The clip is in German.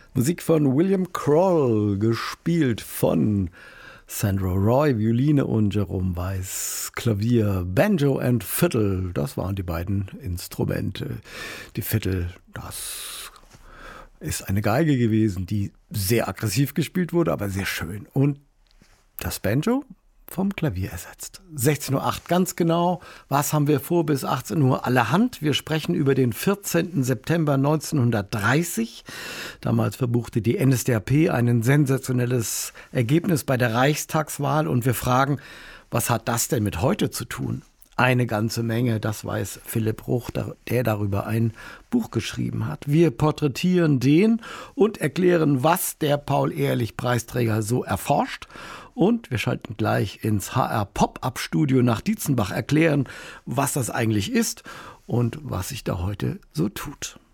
Musik von William Kroll, gespielt von Sandra Roy, Violine, und Jerome Weiss, Klavier. Banjo and Fiddle, das waren die beiden Instrumente. Die Fiddle, das ist eine Geige gewesen, die sehr aggressiv gespielt wurde, aber sehr schön. Und das Banjo vom Klavier ersetzt. 16:08 Uhr ganz genau. Was haben wir vor bis 18 Uhr? Allerhand. Wir sprechen über den 14. September 1930. Damals verbuchte die NSDAP ein sensationelles Ergebnis bei der Reichstagswahl. Und wir fragen, was hat das denn mit heute zu tun? Eine ganze Menge, das weiß Philipp Ruch, der darüber ein Buch geschrieben hat. Wir porträtieren den und erklären, was der Paul-Ehrlich-Preisträger so erforscht. Und wir schalten gleich ins HR-Pop-Up-Studio nach Dietzenbach, erklären, was das eigentlich ist und was sich da heute so tut.